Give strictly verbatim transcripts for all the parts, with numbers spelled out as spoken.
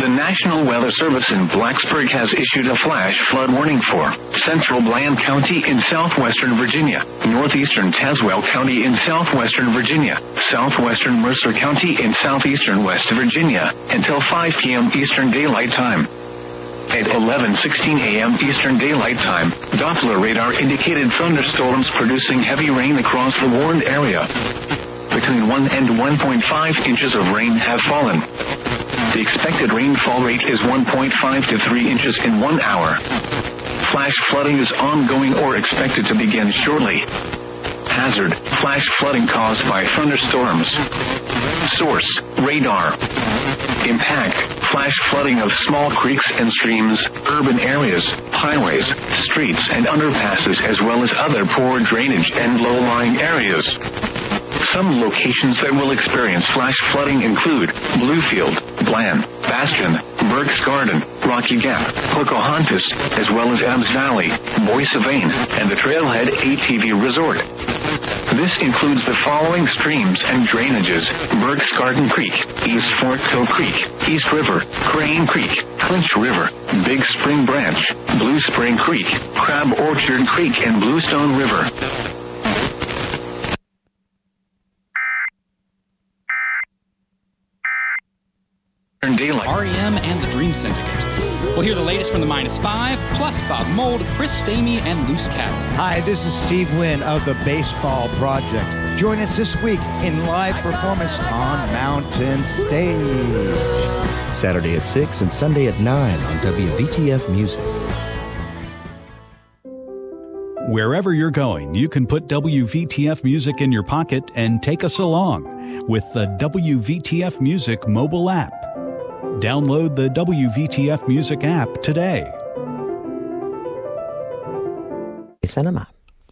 The National Weather Service in Blacksburg has issued a flash flood warning for central Bland County in southwestern Virginia, northeastern Tazewell County in southwestern Virginia, southwestern Mercer County in southeastern West Virginia, until five p.m. Eastern Daylight Time. At eleven sixteen a.m. Eastern Daylight Time, Doppler radar indicated thunderstorms producing heavy rain across the warned area. Between one and one point five inches of rain have fallen. The expected rainfall rate is one point five to three inches in one hour. Flash flooding is ongoing or expected to begin shortly. Hazard: flash flooding caused by thunderstorms. Source: radar. Impact: flash flooding of small creeks and streams, urban areas, highways, streets, and underpasses, as well as other poor drainage and low-lying areas. Some locations that will experience flash flooding include Bluefield, Bland, Bastion, Burke's Garden, Rocky Gap, Pocahontas, as well as Ebbs Valley, Boise Vane, and the Trailhead A T V Resort. This includes the following streams and drainages: Burke's Garden Creek, East Fork Hill Creek, East River, Crane Creek, Clinch River, Big Spring Branch, Blue Spring Creek, Crab Orchard Creek, and Bluestone River. Daylight. R E M and the Dream Syndicate. We'll hear the latest from the Minus Five, plus Bob Mould, Chris Stamey, and Loose Cattle. Hi, this is Steve Wynn of the Baseball Project. Join us this week in live performance on Mountain Stage. Saturday at six and Sunday at nine on W V T F Music. Wherever you're going, you can put W V T F Music in your pocket and take us along with the W V T F Music mobile app. Download the W V T F Music app today. Cinema.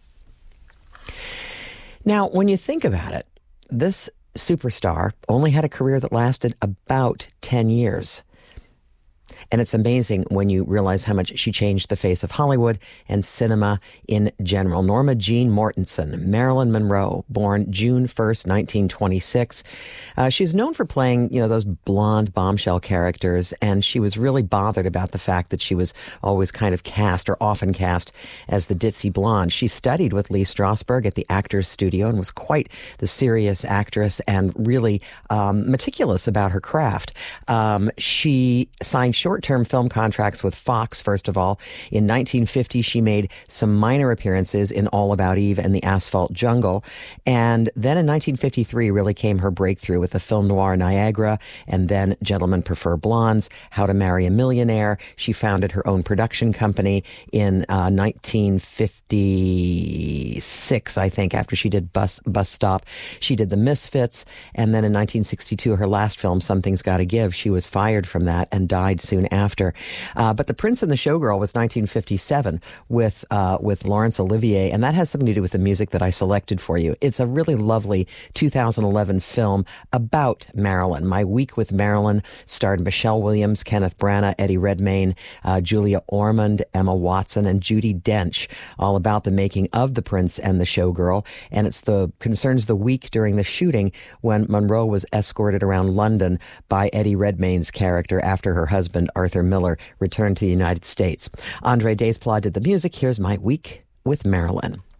Now, when you think about it, this superstar only had a career that lasted about ten years. And it's amazing when you realize how much she changed the face of Hollywood and cinema in general. Norma Jean Mortensen, Marilyn Monroe, born June first, nineteen twenty-six. Uh, she's known for playing, you know, those blonde bombshell characters, and she was really bothered about the fact that she was always kind of cast, or often cast, as the ditzy blonde. She studied with Lee Strasberg at the Actors Studio and was quite the serious actress and really um, meticulous about her craft. Um, she signed short-term film contracts with Fox, first of all. In nineteen fifty, she made some minor appearances in All About Eve and The Asphalt Jungle. And then in nineteen fifty-three really came her breakthrough with the film noir Niagara, and then Gentlemen Prefer Blondes, How to Marry a Millionaire. She founded her own production company in uh, nineteen fifty-six, I think, after she did Bus, Bus Stop. She did The Misfits, and then in nineteen sixty-two, her last film, Something's Gotta Give, she was fired from that and died soon after. Uh, but The Prince and the Showgirl was nineteen fifty-seven with uh, with Laurence Olivier, and that has something to do with the music that I selected for you. It's a really lovely two thousand eleven film about Marilyn. My Week with Marilyn starred Michelle Williams, Kenneth Branagh, Eddie Redmayne, uh, Julia Ormond, Emma Watson, and Judi Dench, all about the making of The Prince and the Showgirl. And it's the concerns the week during the shooting when Monroe was escorted around London by Eddie Redmayne's character after her husband, Arthur Miller, returned to the United States. Andre Desplat did the music. Here's My Week with Marilyn.